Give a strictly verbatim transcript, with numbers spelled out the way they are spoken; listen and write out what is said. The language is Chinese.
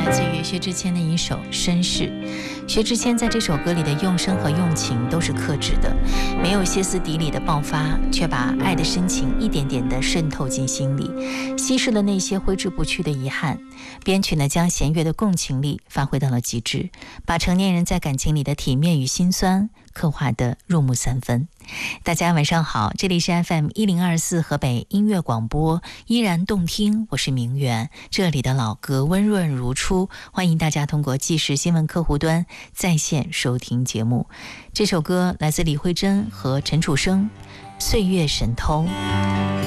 来自于薛之谦的一首《绅士》。薛之谦在这首歌里的用声和用情都是克制的，没有歇斯底里的爆发，却把爱的深情一点点地渗透进心里，稀释了那些挥之不去的遗憾。编曲呢，将弦乐的共情力发挥到了极致，把成年人在感情里的体面与心酸刻画得入木三分。大家晚上好，这里是 F M 一零二四河北音乐广播，依然动听，我是明媛，这里的老歌温润如初，欢迎大家通过即时新闻客户端在线收听节目。这首歌来自李慧珍和陈楚生，《岁月神偷》。